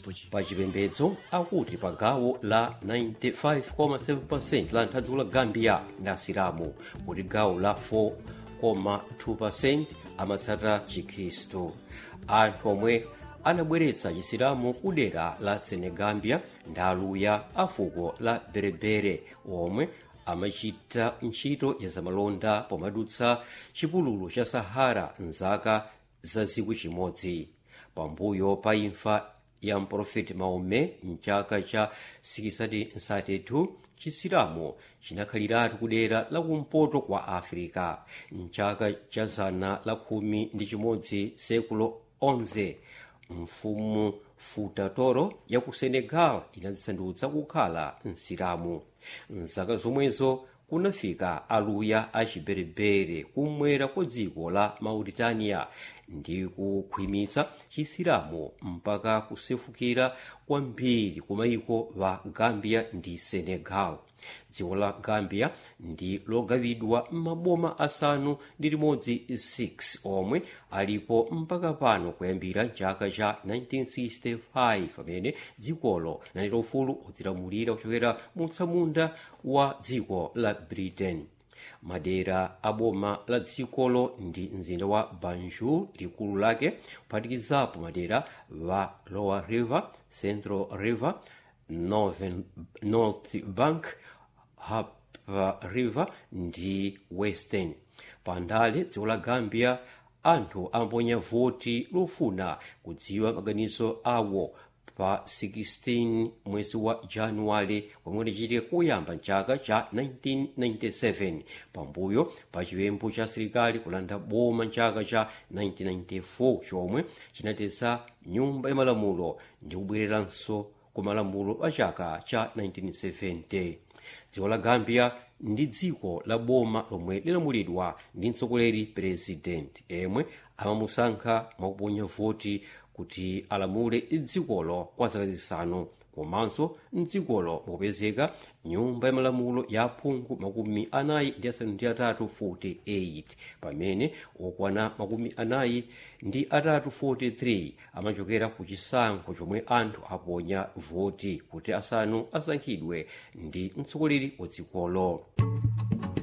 fuchi pa chipembedzo akuti pa gawo la 95.7% la anthu la Gambia ndi asilamu, kuti gawo la 4.2% amatsata chikhristu. Anthu omwe anabweretsa chisilamu kudera la Senegambia ndi aluya a fuko la Berebere omwe amachita ntchito ya zamalonda pomadutsa chipululu cha Sahara mzaka za 1000 pambuyo pa imfa ya mprofeti Mahomet mchaka cha 632. Chisilamu chinakhaliratu kudera la kumpoto kwa Africa mchaka cha zana la 11 sekulo 11. Mfumu Futa Toro ya ku Senegal inazisandutsa kukhala msilamu. Mzaka zomwezo kunafika aluya a chiberebere kumwera kwa dziko la Mauritania ndi kukhwimitsa chisilamu mpaka kusefukira kwambiri ku mayiko wa Gambia ndi Senegal. Dziko la Gambia ndi logawidwa m'maboma asanu ndi limodzi 6 omwe alipo mpaka pano kuyambira chaka cha 1965 pamene dzikolo linali ufulu odzilamulira kuchokera mutsamunda wa dziko la Britain. Madera a boma la dzikolo ndi mzinda wa Banjul likulu lake, kuphatikizapo madera wa Lower River, Central River, North Bank, Upper River ndi Western. Pandale dziko la Gambia anthu amponya voti lofuna kudziwa maganizo awo pa 16 mwezi wa Januwale komwe lichitika kuyamba mchaka cha 1997 pambuyo pa chiwembu cha asilikali kulanda boma mchaka cha 1994 chomwe chinatesa nyumba ya malamulo ndi kubwereranso ku malamulo a chaka cha 1970. Dziko la Gambia ndi dziko la boma lomwe lilamulidwa ndi mtsogoleri president emwe amamusankha mwakuponya voti kuti alamule dzikolo kwa zaka zisanu. Komanso mdzikolo mukupezeka nyumba ya malamulo ya phungu 43 pamene okwana 43 amachokera ku chisankho chomwe anthu aponya voti kuti asanu asankhidwe ndi mtsogoleri wa dzikolo.